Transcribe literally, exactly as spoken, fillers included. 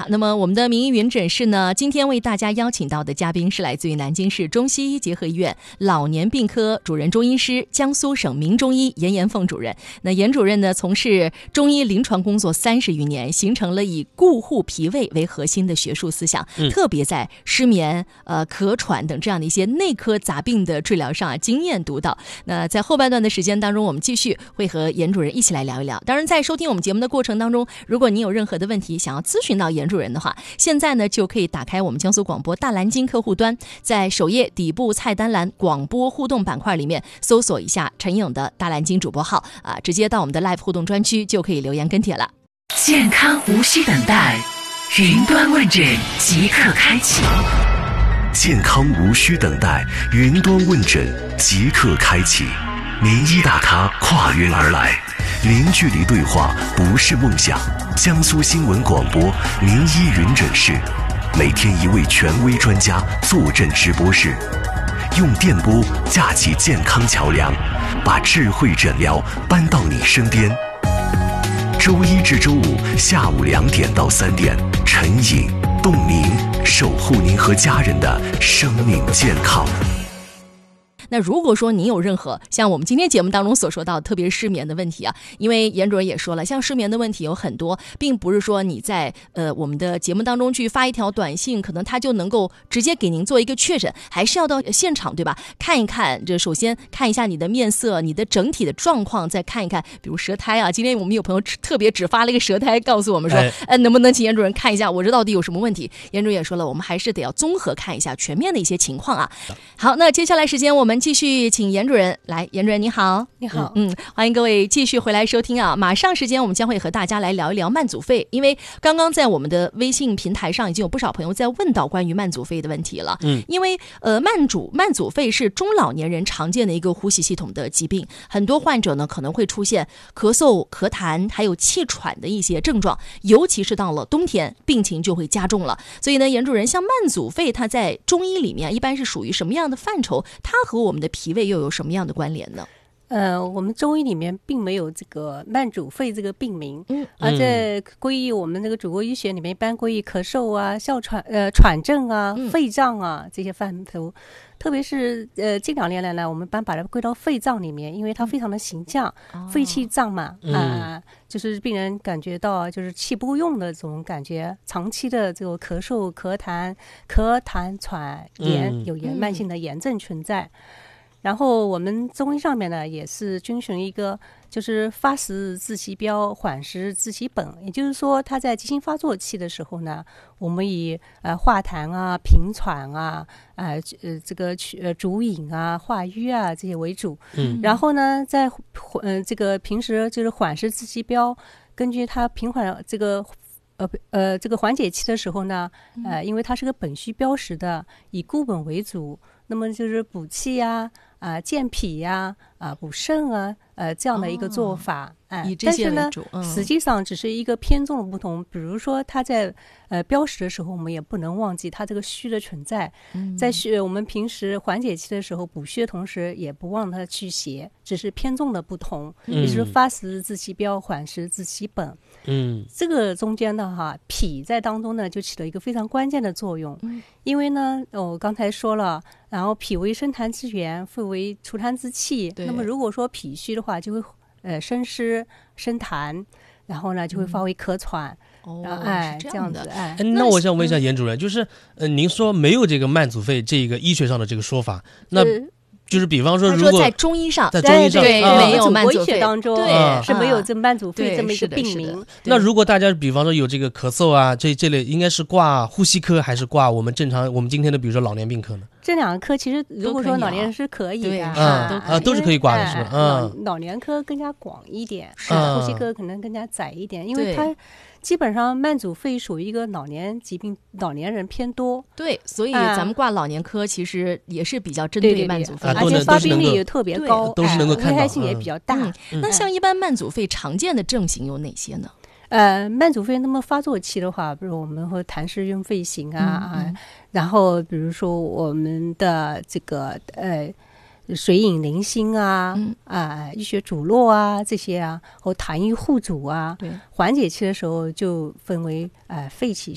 那么我们的名医云诊室呢，今天为大家邀请到的嘉宾是来自于南京市中西医结合医院老年病科主任中医师，江苏省名中医严延凤主任。那严主任呢，从事中医临床工作三十余年，形成了以固护脾胃为核心的学术思想，嗯、特别在失眠、呃咳喘等这样的一些内科杂病的治疗上啊，经验独到。那在后半段的时间当中，我们继续会和严主任一起来聊一聊。当然，在收听我们节目的过程当中，如果您有任何的问题想要咨询到严主任的话，现在呢就可以打开我们江苏广播大蓝鲸客户端，在首页底部菜单栏广播互动板块里面搜索一下陈颖的大蓝鲸主播号啊，直接到我们的 live 互动专区就可以留言跟帖了。 健康无需等待，云端问诊即刻开启。 健康无需等待，云端问诊即刻开启。名医大咖跨云而来，零距离对话不是梦想。江苏新闻广播名医云诊室，每天一位权威专家坐镇直播室，用电波架起健康桥梁，把智慧诊疗搬到你身边。周一至周五下午两点到三点，陈颖、洞明守护您和家人的生命健康。 那如果说您有任何像我们今天节目当中所说到的特别失眠的问题啊，因为严主任也说了，像失眠的问题有很多，并不是说你在呃我们的节目当中去发一条短信，可能他就能够直接给您做一个确诊，还是要到现场，对吧？看一看，这首先看一下你的面色，你的整体的状况，再看一看，比如舌苔啊。今天我们有朋友特别只发了一个舌苔，告诉我们说，哎、呃，能不能请严主任看一下我这到底有什么问题？严主任也说了，我们还是得要综合看一下全面的一些情况啊。好，那接下来时间我们继续请严主任来。严主任你好。 你好。 嗯，欢迎各位继续回来收听啊。马上时间我们将会和大家来聊一聊慢阻肺，因为刚刚在我们的微信平台上已经有不少朋友在问到关于慢阻肺的问题了。嗯，因为呃慢阻慢阻肺是中老年人常见的一个呼吸系统的疾病，很多患者呢可能会出现咳嗽、咳痰还有气喘的一些症状，尤其是到了冬天，病情就会加重了。所以呢，严主任，像慢阻肺它在中医里面一般是属于什么样的范畴？它和我们的脾胃又有什么样的关联呢？ 呃，我们中医里面并没有这个慢阻肺这个病名，嗯，而在归于我们这个主国医学里面，一般归于咳嗽啊、哮喘、呃喘症啊、肺脏啊这些范畴。特别是呃近两年来呢，我们一般把它归到肺脏里面，因为它非常的形象，嗯、肺气脏嘛，啊、呃嗯，就是病人感觉到就是气不够用的这种感觉，长期的这个咳嗽、咳痰、咳痰喘炎，嗯、有炎慢性的炎症存在。然后我们中医上面呢，也是遵循一个就是发时治其标，缓时治其本，也就是说，它在急性发作期的时候呢，我们以呃化痰啊、平喘啊、呃呃这个呃逐饮啊、化瘀啊这些为主。嗯。然后呢，在呃这个平时就是缓时治其标，根据它平缓这个。呃呃，这个缓解期的时候呢，呃，因为它是个本虚标实的，以固本为主，那么就是补气呀、啊、呃、健脾呀、啊、呃、补肾啊，呃，这样的一个做法。哎、哦，以这些为主。但是呢，嗯、实际上只是一个偏重的不同。比如说，它在呃标实的时候，我们也不能忘记它这个虚的存在。嗯、在虚，我们平时缓解期的时候补虚的同时，也不忘它去邪，只是偏重的不同。嗯、也就是发时治其标，缓时治其本。嗯，这个中间的哈，脾在当中呢就起了一个非常关键的作用。嗯、因为呢，我、哦、刚才说了，然后脾为生痰之源，肺为除痰之器。那么如果说脾虚的话，就会呃生湿、生痰，然后呢就会发为咳喘。嗯、哦，哎，这样的，哎， 那我想问一下严主任，就是呃，您说没有这个慢阻肺这个医学上的这个说法，那就是比方说，如果在中医上， 在中医上对没有慢阻肺， 医学当中对是没有这慢阻肺这么一个病名。 那如果大家比方说有这个咳嗽啊，这这类应该是挂呼吸科还是挂我们正常我们今天的比如说老年病科呢？ 这两个科其实如果说老年人是可以的， 啊啊都是可以挂的，是吧？ 嗯，老年科更加广一点，是呼吸科可能更加窄一点，因为它。基本上慢阻肺属于一个老年疾病，老年人偏多。 对，所以咱们挂老年科其实也是比较针对慢阻肺， 而且发病率也特别高， 都是能够看到， 危害性也比较大。 嗯嗯、那像一般慢阻肺常见的症型有哪些呢？ 呃，慢阻肺那么发作期的话，比如我们会痰湿壅肺型啊，嗯嗯、然后比如说我们的这个呃。水饮零星啊，嗯、啊，淤血阻络啊，这些啊，和痰瘀互阻啊，对，缓解期的时候就分为呃肺气